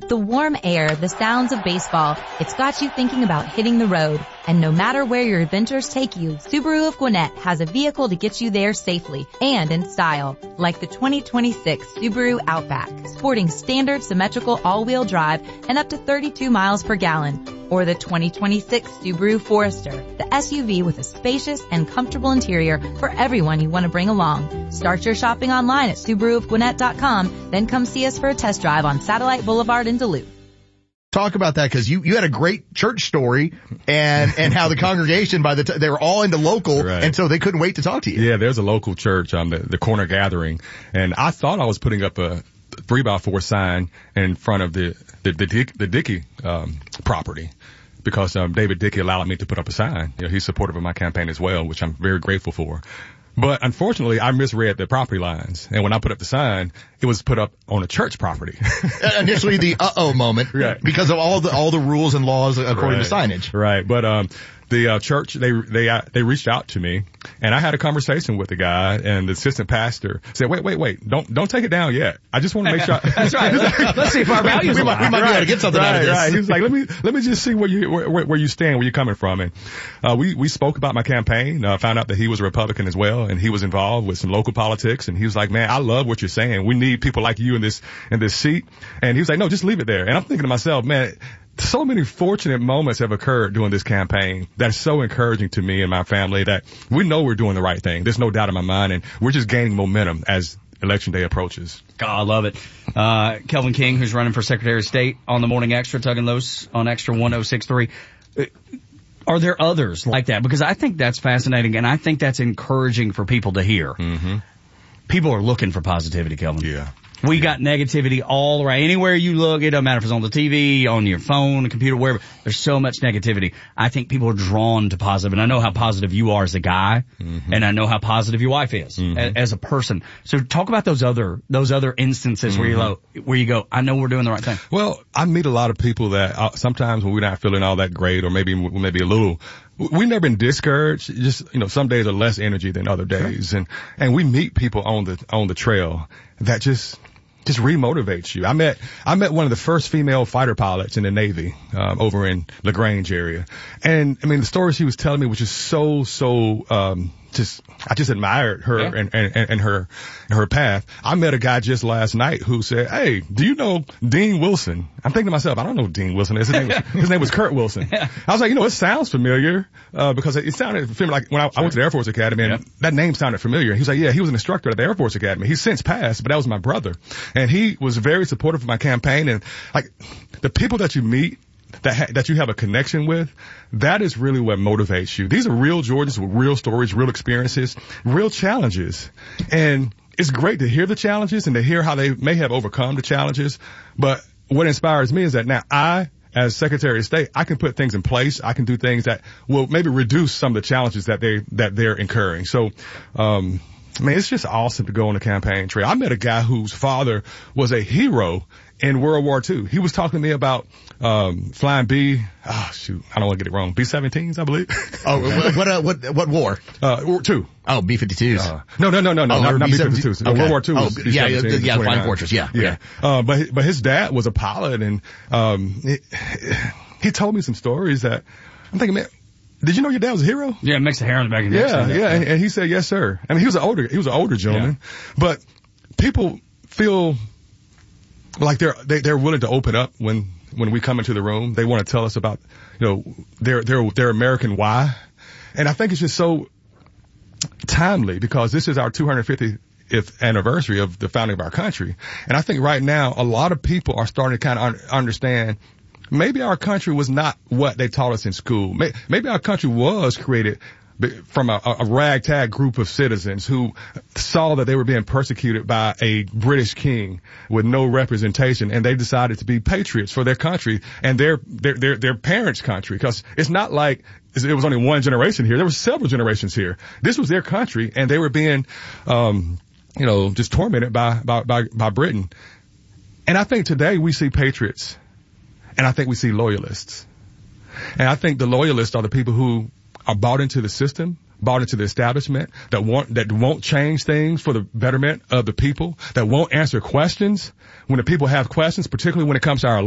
the warm air, the sounds of baseball, it's got you thinking about hitting the road. And no matter where your adventures take you, Subaru of Gwinnett has a vehicle to get you there safely and in style. Like the 2026 Subaru Outback, sporting standard symmetrical all-wheel drive and up to 32 miles per gallon. Or the 2026 Subaru Forester, the SUV with a spacious and comfortable interior for everyone you want to bring along. Start your shopping online at SubaruofGwinnett.com, then come see us for a test drive on Satellite Boulevard in Duluth. Talk about that, because you had a great church story and how the congregation they were all into local, right, and so they couldn't wait to talk to you. Yeah, there's a local church, the Corner Gathering, and I thought I was putting up a 3x4 sign in front of the Dickey property, because David Dickey allowed me to put up a sign. You know, he's supportive of my campaign as well, which I'm very grateful for. But unfortunately, I misread the property lines, and when I put up the sign, it was put up on a church property. Initially, the moment, right, because of all the rules and laws according to signage. Right, but the church, they reached out to me, and I had a conversation with the guy, and the assistant pastor said, wait, don't take it down yet. I just want to make sure. That's right. Let's see if our values we might be able to get something out of this. Right. He was like, let me just see where you stand, where you're coming from. And we spoke about my campaign, found out that he was a Republican as well, and he was involved with some local politics, and he was like, man, I love what you're saying. We need people like you in this seat. And he was like, no, just leave it there. And I'm thinking to myself, man, so many fortunate moments have occurred during this campaign that's so encouraging to me and my family, that we know we're doing the right thing. There's no doubt in my mind, and we're just gaining momentum as Election Day approaches. God, I love it. Kelvin King, who's running for Secretary of State on the Morning Extra, Tugging Loose on Extra 106.3. Are there others like that? Because I think that's fascinating, and I think that's encouraging for people to hear. Mm-hmm. People are looking for positivity, Kelvin. Yeah. We got negativity all around. Anywhere you look, it doesn't matter if it's on the TV, on your phone, the computer, wherever. There's so much negativity. I think people are drawn to positive, and I know how positive you are as a guy, mm-hmm, and I know how positive your wife is, mm-hmm, as a person. So talk about those other instances, mm-hmm, where you go, I know we're doing the right thing. Well, I meet a lot of people that sometimes when we're not feeling all that great, or maybe a little, we've never been discouraged. Just, some days are less energy than other days. Sure. And we meet people on the trail that just remotivates you. I met one of the first female fighter pilots in the Navy, over in LaGrange area. And I mean, the story she was telling me was just so, I just admired her, yeah, and her path. I met a guy just last night who said, hey, do you know Dean Wilson? I'm thinking to myself, I don't know who Dean Wilson is. His name was Kurt Wilson. Yeah. I was like, it sounds familiar, because it sounded familiar. Like when I went to the Air Force Academy, and, yep, that name sounded familiar. He was like, yeah, he was an instructor at the Air Force Academy. He's since passed, but that was my brother. And he was very supportive of my campaign. And like, the people that you meet that you have a connection with, that is really what motivates you. These are real Georgians with real stories, real experiences, real challenges. And it's great to hear the challenges and to hear how they may have overcome the challenges. But what inspires me is that now as Secretary of State, I can put things in place. I can do things that will maybe reduce some of the challenges that they're incurring. So, it's just awesome to go on the campaign trail. I met a guy whose father was a hero in World War II. He was talking to me about flying I don't want to get it wrong. B-17s, I believe. Oh, what war? War II. Oh, B-52s. No, not B-52s. Okay. World War II was B-17s. Yeah, Flying Fortress, yeah. But his dad was a pilot, and he told me some stories that I'm thinking, man, did you know your dad was a hero? Yeah, it makes the hair on the back of your neck. Yeah. And he said, yes, sir. I mean, he was an older gentleman, yeah, but people feel like they're willing to open up when we come into the room. They want to tell us about, their American why. And I think it's just so timely, because this is our 250th anniversary of the founding of our country. And I think right now, a lot of people are starting to kind of understand maybe our country was not what they taught us in school. Maybe our country was created from a ragtag group of citizens who saw that they were being persecuted by a British king with no representation, and they decided to be patriots for their country and their parents' country. Because it's not like it was only one generation here. There were several generations here. This was their country, and they were being, just tormented by Britain. And I think today we see patriots, and I think we see loyalists. And I think the loyalists are the people who are bought into the system, bought into the establishment, that won't change things for the betterment of the people, that won't answer questions when the people have questions, particularly when it comes to our